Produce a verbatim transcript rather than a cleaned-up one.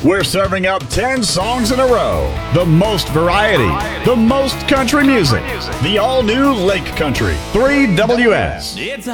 We're serving up ten songs in a row. The most variety, the most country music. The all-new Lake Country, three W S. It's a